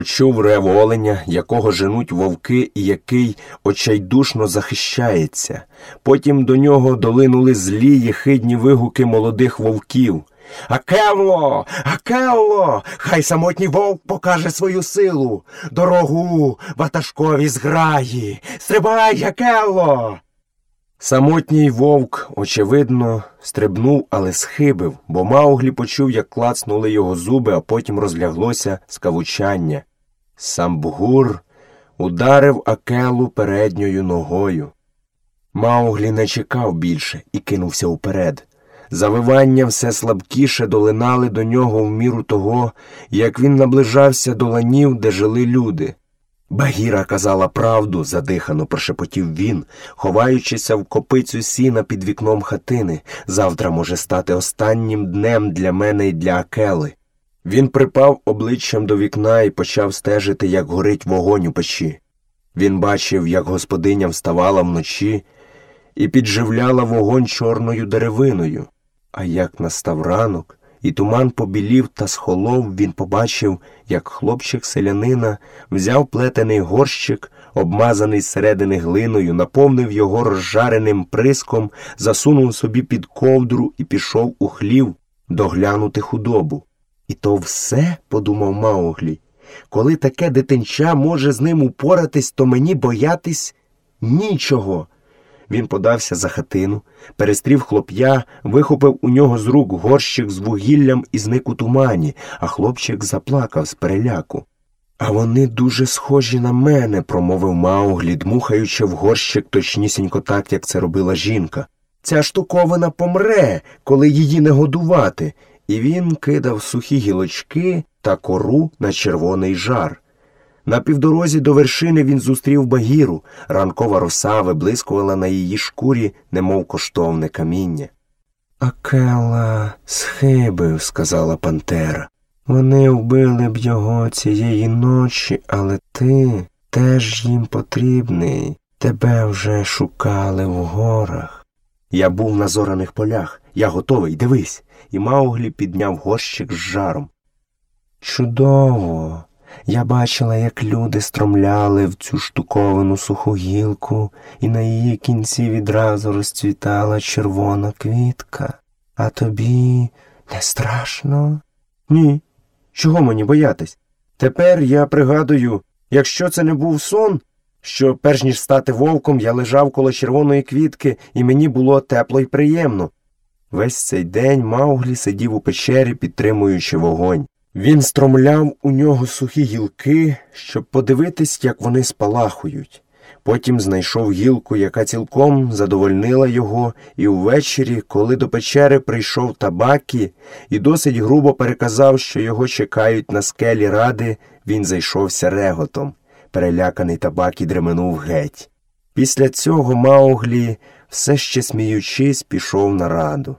Чув рев оленя, якого женуть вовки і який очайдушно захищається. Потім до нього долинули злі єхидні вигуки молодих вовків. «Акелло! Акелло! Хай самотній вовк покаже свою силу! Дорогу ватажкові зграї! Стрибай, Акелло!» Самотній вовк, очевидно, стрибнув, але схибив, бо Мауглі почув, як клацнули його зуби, а потім розляглося скавучання. Самбгур ударив Акеллу передньою ногою. Мауглі не чекав більше і кинувся уперед. Завивання все слабкіше долинали до нього в міру того, як він наближався до ланів, де жили люди. «Багіра казала правду», – задихано прошепотів він, ховаючися в копицю сіна під вікном хатини. «Завтра може стати останнім днем для мене і для Акели». Він припав обличчям до вікна і почав стежити, як горить вогонь у печі. Він бачив, як господиня вставала вночі і підживляла вогонь чорною деревиною. А як настав ранок, і туман побілів та схолов, він побачив, як хлопчик селянина взяв плетений горщик, обмазаний зсередини глиною, наповнив його розжареним приском, засунув собі під ковдру і пішов у хлів доглянути худобу. «І то все?» – подумав Мауглі. «Коли таке дитинча може з ним упоратись, то мені боятись нічого». Він подався за хатину, перестрів хлоп'я, вихопив у нього з рук горщик з вугіллям і зник у тумані, а хлопчик заплакав з переляку. «А вони дуже схожі на мене», – промовив Мауглі, дмухаючи в горщик точнісінько так, як це робила жінка. «Ця штуковина помре, коли її не годувати». І він кидав сухі гілочки та кору на червоний жар. На півдорозі до вершини він зустрів Багіру. Ранкова роса виблискувала на її шкурі, немов коштовне каміння. «Акела схибив», – сказала пантера. «Вони вбили б його цієї ночі, але ти теж їм потрібний. Тебе вже шукали в горах». «Я був на зораних полях. Я готовий, дивись». І Мауглі підняв горщик з жаром. «Чудово! Я бачила, як люди стромляли в цю штуковину суху гілку, і на її кінці відразу розцвітала червона квітка. А тобі не страшно?» «Ні. Чого мені боятись? Тепер я пригадую, якщо це не був сон, що перш ніж стати вовком я лежав коло червоної квітки, і мені було тепло й приємно». Весь цей день Мауглі сидів у печері, підтримуючи вогонь. Він стромляв у нього сухі гілки, щоб подивитись, як вони спалахують. Потім знайшов гілку, яка цілком задовольнила його, і ввечері, коли до печери прийшов Табакі і досить грубо переказав, що його чекають на скелі ради, він зайшовся реготом. Переляканий Табакі дременув геть. Після цього Мауглі, все ще сміючись, пішов на раду.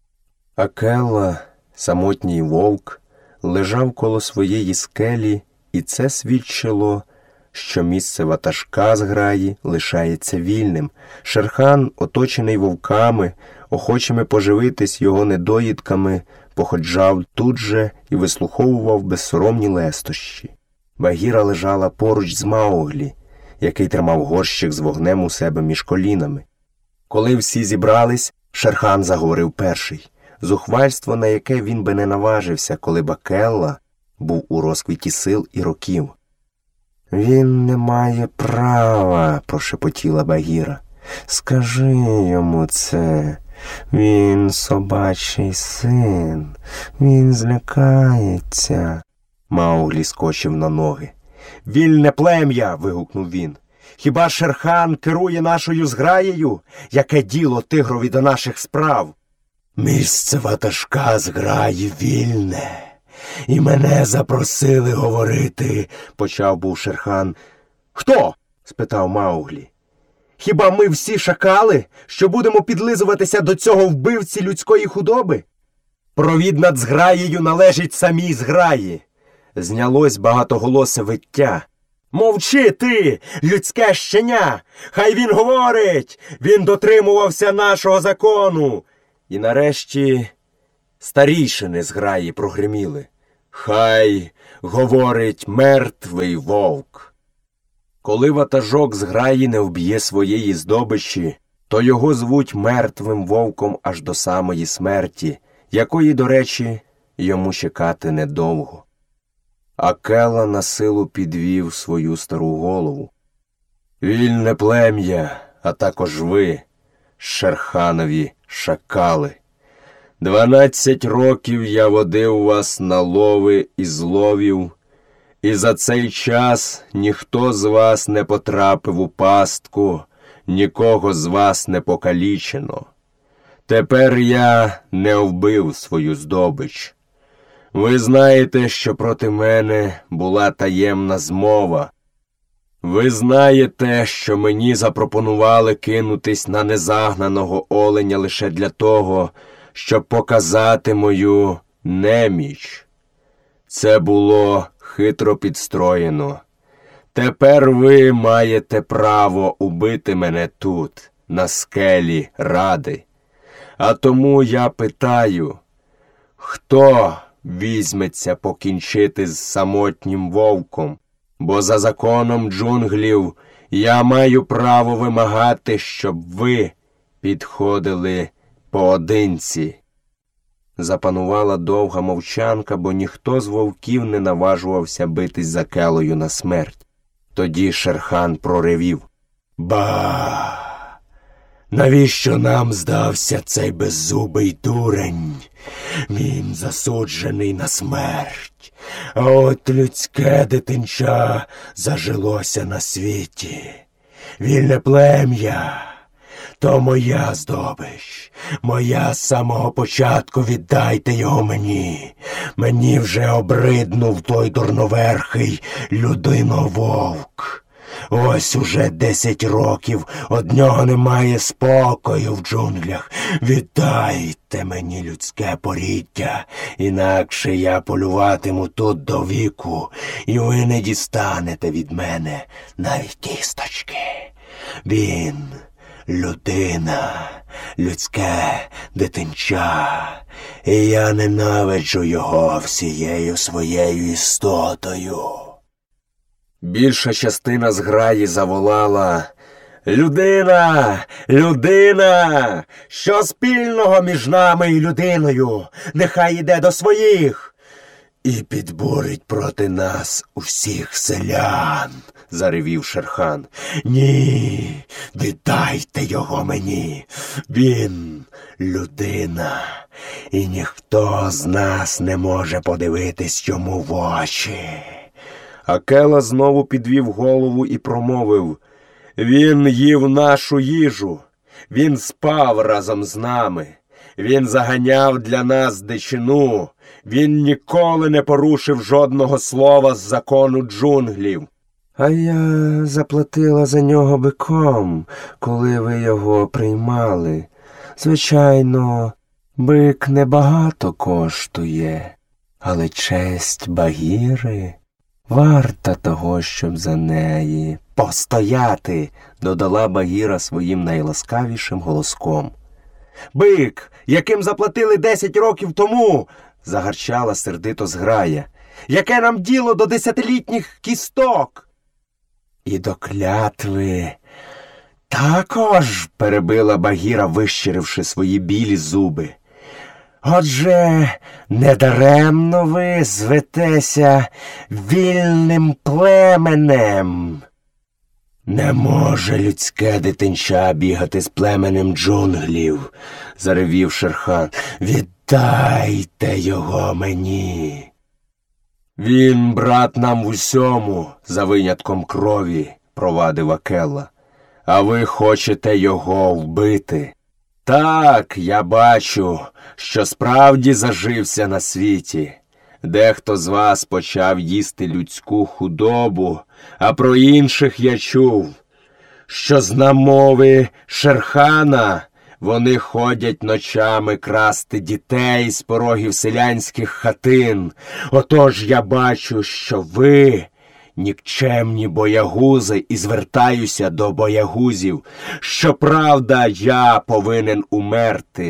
Акела, самотній вовк, лежав коло своєї скелі, і це свідчило, що місце ватажка зграї лишається вільним. Шерхан, оточений вовками, охочими поживитись його недоїдками, походжав тут же і вислуховував безсоромні лестощі. Багіра лежала поруч з Мауглі, який тримав горщик з вогнем у себе між колінами. Коли всі зібрались, Шерхан заговорив перший. Зухвальство, на яке він би не наважився, коли б Акела був у розквіті сил і років. «Він не має права», – прошепотіла Багіра. «Скажи йому це. Він собачий син. Він злякається». Мауглі скочив на ноги. «Вільне плем'я!» – вигукнув він. «Хіба Шерхан керує нашою зграєю? Яке діло тигрові до наших справ?» «Місце ватажка зграї вільне, і мене запросили говорити», – почав був Шерхан. «Хто?» – спитав Мауглі. «Хіба ми всі шакали, що будемо підлизуватися до цього вбивці людської худоби? Провід над зграєю належить самій зграї». Знялось багатоголосе виття. «Мовчи ти, людське щеня! Хай він говорить! Він дотримувався нашого закону!» І нарешті старійшини зграї прогриміли. «Хай говорить мертвий вовк. Коли ватажок зграї не вб'є своєї здобичі, то його звуть мертвим вовком аж до самої смерті, якої, до речі, йому чекати недовго. Акела на силу підвів свою стару голову. Вільне плем'я, а також ви, Шерханові шакали. 12 років я водив вас на лови і зловів, і за цей час ніхто з вас не потрапив у пастку, нікого з вас не покалічено. Тепер я не вбив свою здобич. Ви знаєте, що проти мене була таємна змова. Ви знаєте, що мені запропонували кинутись на незагнаного оленя лише для того, щоб показати мою неміч. Це було хитро підстроєно. Тепер ви маєте право убити мене тут, на скелі Ради. А тому я питаю, хто візьметься покінчити з самотнім вовком? Бо за законом джунглів я маю право вимагати, щоб ви підходили поодинці. Запанувала довга мовчанка, бо ніхто з вовків не наважувався битись за Акелою на смерть. Тоді Шерхан проривів. Ба! Навіщо нам здався цей беззубий дурень? Він засуджений на смерть, а от людське дитинча зажилося на світі. Вільне плем'я – то моя здобич, моя з самого початку, віддайте його мені. Мені вже обриднув той дурноверхий людинововк. Ось уже 10 років од нього немає спокою в джунглях. Віддайте мені людське поріддя, інакше я полюватиму тут до віку, і ви не дістанете від мене навіть кісточки. Він людина, людське дитинча, і я ненавиджу його всією своєю істотою. Більша частина зграї заволала: «Людина! Людина! Що спільного між нами і людиною? Нехай іде до своїх!» «І підбурить проти нас усіх селян!» – заревів Шерхан. «Ні, віддайте його мені! Він людина, і ніхто з нас не може подивитись йому в очі!» Акела знову підвів голову і промовив: «Він їв нашу їжу, він спав разом з нами, він заганяв для нас дичину, він ніколи не порушив жодного слова з закону джунглів. А я заплатила за нього биком, коли ви його приймали. Звичайно, бик небагато коштує, але честь Багіри варта того, щоб за неї постояти», – додала Багіра своїм найласкавішим голоском. «Бик, яким заплатили 10 років тому!» – загарчала сердито зграя. «Яке нам діло до 10-літніх кісток?» «І до клятви також», – перебила Багіра, вищиривши свої білі зуби. «Отже, недаремно ви зветеся вільним племенем». «Не може людське дитинча бігати з племенем джунглів», – заревів Шерхан. «Віддайте його мені». «Він брат нам в усьому, за винятком крові», – провадив Акела. «А ви хочете його вбити?» «Так, я бачу, що справді зажився на світі. Дехто з вас почав їсти людську худобу, а про інших я чув, що з намови Шерхана вони ходять ночами красти дітей з порогів селянських хатин. Отож я бачу, що ви нікчемні боягузи, і звертаюся до боягузів. Щоправда, я повинен умерти.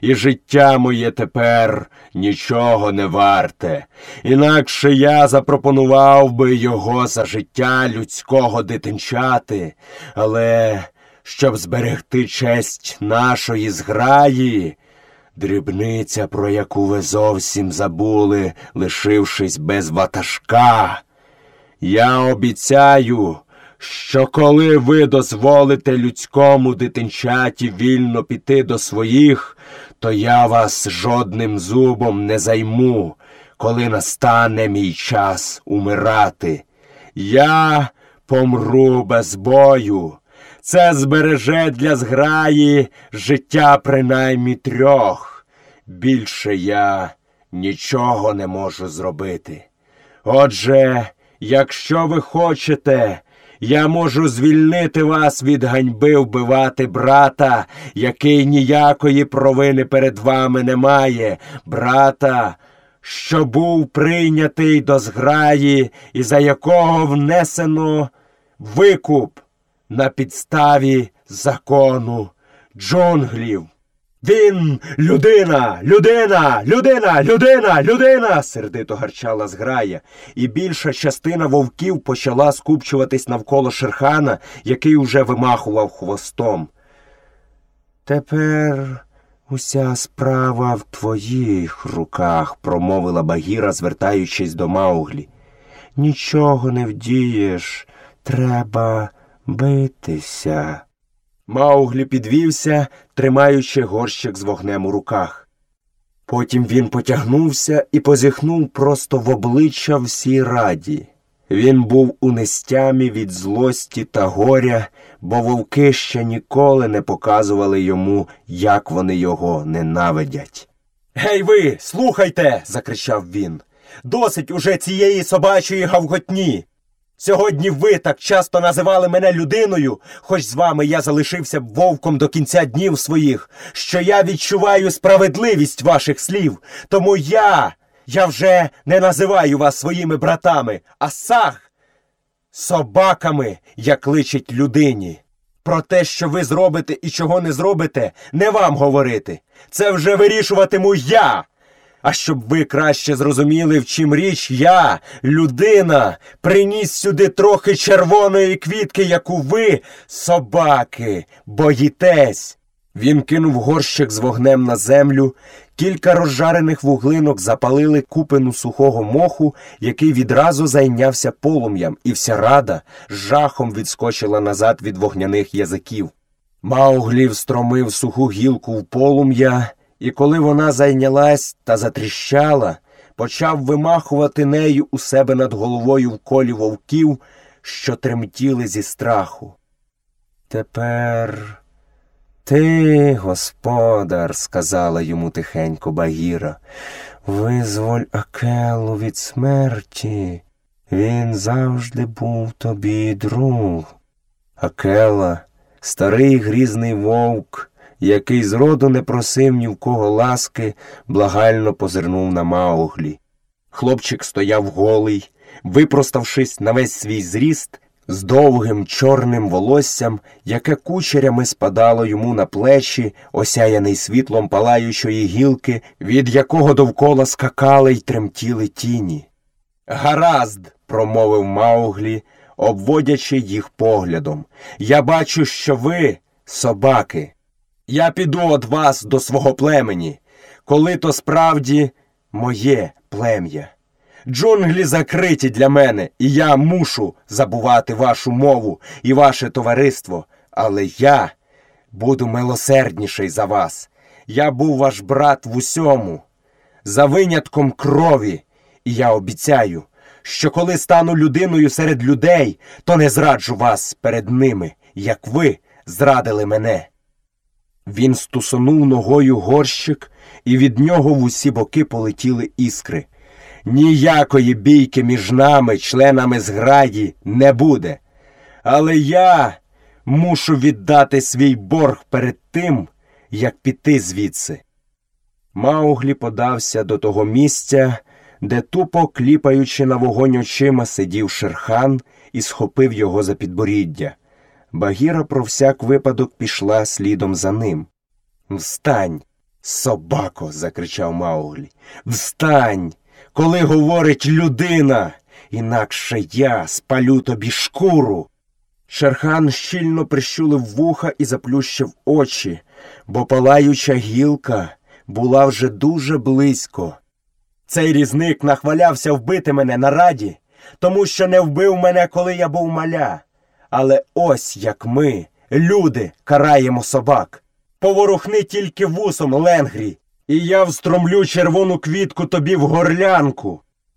і життя моє тепер нічого не варте. Інакше я запропонував би його за життя людського дитинчати, але щоб зберегти честь нашої зграї, дрібниця, про яку ви зовсім забули, лишившись без ватажка, я обіцяю, що коли ви дозволите людському дитинчаті вільно піти до своїх, то я вас жодним зубом не займу, коли настане мій час умирати. Я помру без бою. Це збереже для зграї життя принаймні 3. Більше я нічого не можу зробити. Отже, якщо ви хочете, я можу звільнити вас від ганьби вбивати брата, який ніякої провини перед вами не має, брата, що був прийнятий до зграї і за якого внесено викуп на підставі закону джунглів. Він людина, людина, людина, людина, людина, сердито гарчала зграя, і більша частина вовків почала скупчуватись навколо Шерхана, який уже вимахував хвостом. Тепер уся справа в твоїх руках, промовила Багіра, звертаючись до Мауглі. Нічого не вдієш, треба битися. Мауглі підвівся, тримаючи горщик з вогнем у руках. Потім він потягнувся і позіхнув просто в обличчя всій раді. Він був у нестямі від злості та горя, бо вовки ще ніколи не показували йому, як вони його ненавидять. «Гей ви, слухайте!» – закричав він. «Досить уже цієї собачої гавготні! Сьогодні ви так часто називали мене людиною, хоч з вами я залишився б вовком до кінця днів своїх, що я відчуваю справедливість ваших слів. Тому я вже не називаю вас своїми братами, а собаками, як личить людині. Про те, що ви зробите і чого не зробите, не вам говорити. Це вже вирішуватиму я. А щоб ви краще зрозуміли, в чим річ, я, людина, приніс сюди трохи червоної квітки, яку ви, собаки, боїтесь». Він кинув горщик з вогнем на землю, кілька розжарених вуглинок запалили купину сухого моху, який відразу зайнявся полум'ям, і вся рада з жахом відскочила назад від вогняних язиків. Мауглі встромив суху гілку в полум'я, і коли вона зайнялась та затріщала, почав вимахувати нею у себе над головою в колі вовків, що тремтіли зі страху. «Тепер ти, господар, – сказала йому тихенько Багіра, – визволь Акелу від смерті. Він завжди був тобі друг». Акела, старий грізний вовк, який зроду не просив ні в кого ласки, благально позирнув на Мауглі. Хлопчик стояв голий, випроставшись на весь свій зріст, з довгим чорним волоссям, яке кучерями спадало йому на плечі, осяяний світлом палаючої гілки, від якого довкола скакали й тремтіли тіні. «Гаразд», – промовив Мауглі, обводячи їх поглядом, – «я бачу, що ви – собаки. Я піду од вас до свого племені, коли то справді моє плем'я. Джунглі закриті для мене, і я мушу забувати вашу мову і ваше товариство, але я буду милосердніший за вас. Я був ваш брат в усьому, за винятком крові, і я обіцяю, що коли стану людиною серед людей, то не зраджу вас перед ними, як ви зрадили мене». Він стусонув ногою горщик, і від нього в усі боки полетіли іскри. «Ніякої бійки між нами, членами зграї, не буде. Але я мушу віддати свій борг перед тим, як піти звідси». Мауглі подався до того місця, де, тупо кліпаючи на вогонь очима, сидів Шерхан і схопив його за підборіддя. Багіра про всяк випадок пішла слідом за ним. «Встань!» «Собако!» – закричав Мауглі. «Встань, коли говорить людина, інакше я спалю тобі шкуру!» Шерхан щільно прищулив вуха і заплющив очі, бо палаюча гілка була вже дуже близько. Цей різник нахвалявся вбити мене на раді, тому що не вбив мене, коли я був маля. Але ось як ми, люди, караємо собак. Поворухни тільки вусом, Ленгрі, і я встромлю червону квітку тобі в горлянку.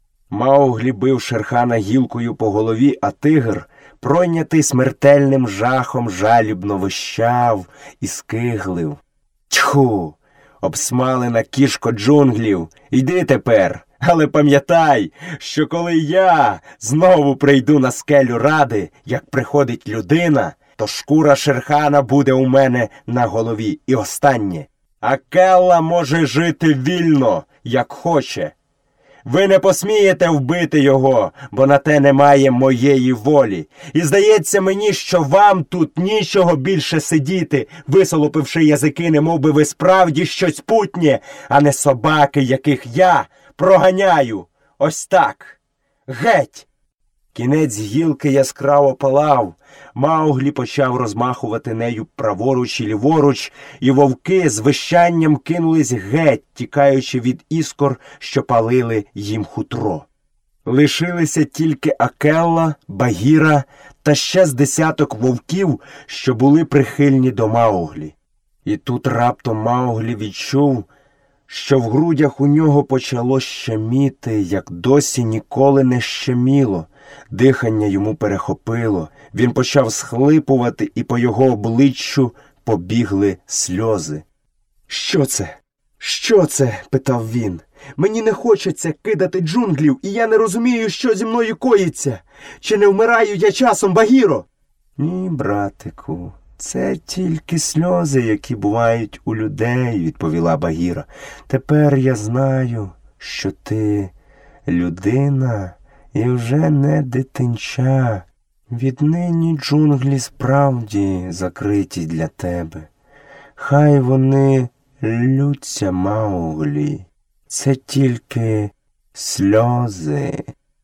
Мауглі бив Шерхана гілкою по голові, а тигр, пройнятий смертельним жахом, жалібно вищав і скиглив. Тьху! Обсмалена кішко джунглів, йди тепер, але пам'ятай, що коли я знову прийду на скелю ради, як приходить людина, то шкура Шерхана буде у мене на голові. І останнє. Акелла може жити вільно, як хоче. Ви не посмієте вбити його, бо на те немає моєї волі. І здається мені, що вам тут нічого більше сидіти, висолопивши язики, немов би ви справді щось путнє, а не собаки, яких я проганяю. Ось так. Геть! Кінець гілки яскраво палав. Мауглі почав розмахувати нею праворуч і ліворуч, і вовки з вищанням кинулись геть, тікаючи від іскор, що палили їм хутро. Лишилися тільки Акелла, Багіра та ще з десяток вовків, що були прихильні до Мауглі. І тут раптом Мауглі відчув, що в грудях у нього почало щеміти, як досі ніколи не щеміло. Дихання йому перехопило, він почав схлипувати, і по його обличчю побігли сльози. «Що це? Що це?» – питав він. «Мені не хочеться кидати джунглів, і я не розумію, що зі мною коїться. Чи не вмираю я часом, Багіро?» «Ні, братику, це тільки сльози, які бувають у людей», – відповіла Багіра. «Тепер я знаю, що ти людина і вже не дитинча. Віднині джунглі справді закриті для тебе. Хай вони лються, Мауглі. Це тільки сльози».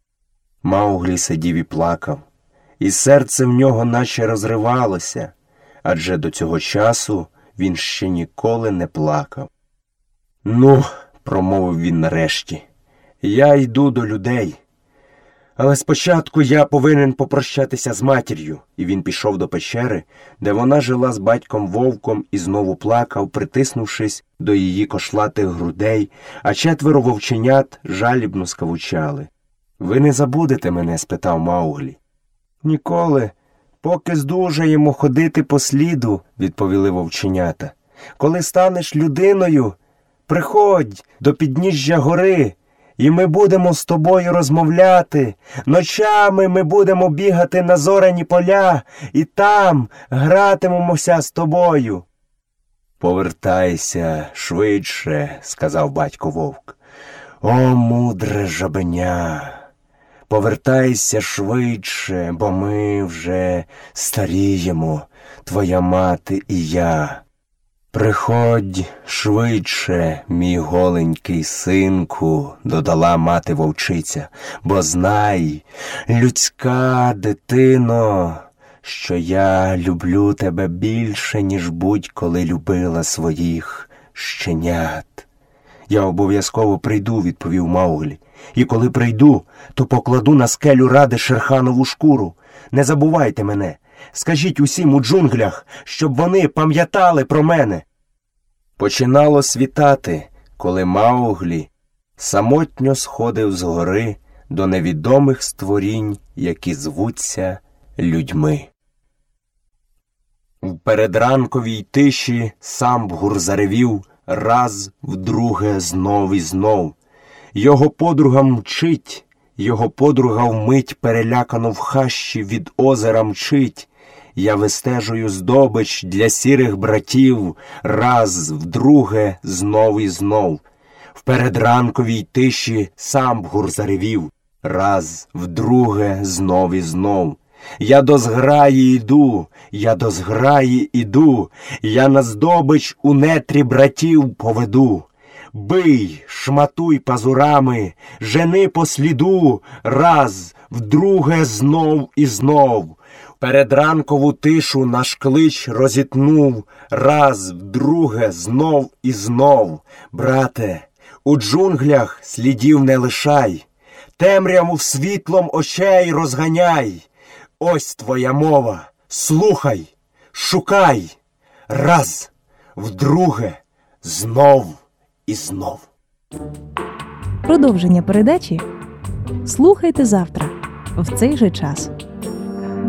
Мауглі сидів і плакав, і серце в нього наче розривалося, адже до цього часу він ще ніколи не плакав. «Ну», – промовив він нарешті, – «я йду до людей. Але спочатку я повинен попрощатися з матір'ю». І він пішов до печери, де вона жила з батьком Вовком, і знову плакав, притиснувшись до її кошлатих грудей, а 4 вовченят жалібно скавучали. «Ви не забудете мене?» – спитав Мауглі. «Ніколи, поки здужаємо ходити по сліду», – відповіли вовченята. «Коли станеш людиною, приходь до підніжжя гори, і ми будемо з тобою розмовляти. Ночами ми будемо бігати на зоряні поля, і там гратимемося з тобою». «Повертайся швидше», – сказав батько Вовк. «О, мудре жабеня, повертайся швидше, бо ми вже старіємо, твоя мати і я. Приходь швидше, мій голенький синку», – додала мати вовчиця, «бо знай, людська дитино, що я люблю тебе більше, ніж будь-коли любила своїх щенят». «Я обов'язково прийду», – відповів Мауглі. «І коли прийду, то покладу на скелю ради Шерханову шкуру. Не забувайте мене. Скажіть усім у джунглях, щоб вони пам'ятали про мене». Починало світати, коли Мауглі самотньо сходив з гори до невідомих створінь, які звуться людьми. В передранковій тиші Самбгур заревів раз, вдруге, знов і знов. Його подруга мчить, його подруга вмить перелякано в хащі від озера мчить. Я вистежую здобич для сірих братів, раз, вдруге, знов і знов. В передранковій тиші Самбгур заревів, раз, вдруге, знов і знов. Я до зграї йду, я до зграї іду, я на здобич у нетрі братів поведу. Бий, шматуй пазурами, жени по сліду, раз, вдруге знов і знов. Передранкову тишу наш клич розітнув, раз, вдруге, знов і знов. Брате, у джунглях слідів не лишай, темряву світлом очей розганяй. Ось твоя мова, слухай, шукай, раз, вдруге, знов і знов. Продовження передачі слухайте завтра в цей же час.